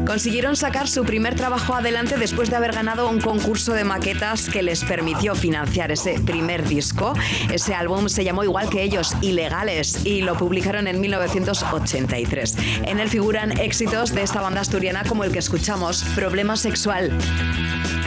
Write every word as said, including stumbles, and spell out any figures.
Consiguieron sacar su primer trabajo adelante después de haber ganado un concurso de maquetas que les permitió financiar ese primer disco. Ese álbum se llamó igual que ellos, Ilegales, y lo publicaron en mil novecientos ochenta y tres. En él figuran éxitos de esta banda asturiana como el que escuchamos, Problema Sexual.